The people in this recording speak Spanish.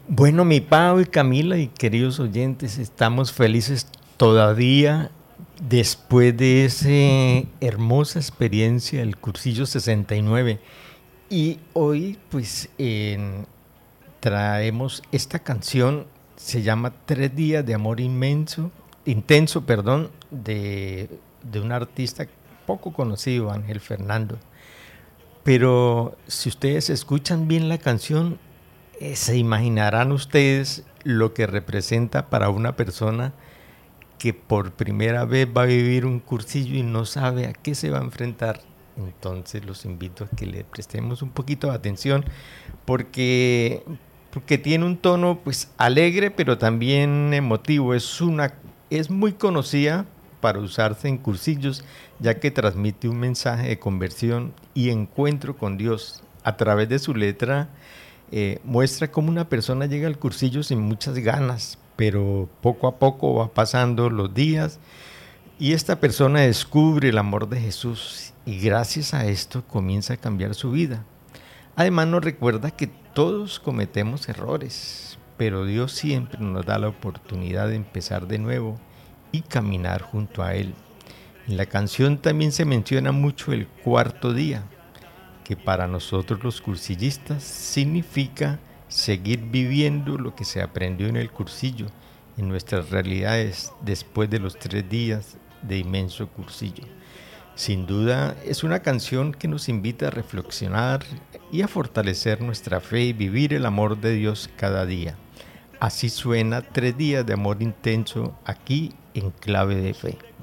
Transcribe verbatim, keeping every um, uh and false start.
Bueno, mi Pau y Camila y queridos oyentes, estamos felices todavía después de esa hermosa experiencia del cursillo sesenta y nueve. Y hoy pues en- traemos esta canción, se llama Tres días de amor inmenso, intenso, perdón, de, de un artista poco conocido, Ángel Fernando. Pero si ustedes escuchan bien la canción, eh, se imaginarán ustedes lo que representa para una persona que por primera vez va a vivir un cursillo y no sabe a qué se va a enfrentar. Entonces los invito a que le prestemos un poquito de atención porque, porque tiene un tono pues alegre pero también emotivo. Es, una, es muy conocida para usarse en cursillos ya que transmite un mensaje de conversión y encuentro con Dios. A través de su letra eh, muestra cómo una persona llega al cursillo sin muchas ganas, pero poco a poco va pasando los días y esta persona descubre el amor de Jesús y gracias a esto comienza a cambiar su vida. Además nos recuerda que todos cometemos errores, pero Dios siempre nos da la oportunidad de empezar de nuevo y caminar junto a Él. En la canción también se menciona mucho el cuarto día, que para nosotros los cursillistas significa seguir viviendo lo que se aprendió en el cursillo, en nuestras realidades después de los tres días de inmenso cursillo. Sin duda es una canción que nos invita a reflexionar y a fortalecer nuestra fe y vivir el amor de Dios cada día. Así suena Tres días de amor intenso aquí en Clave de Fe.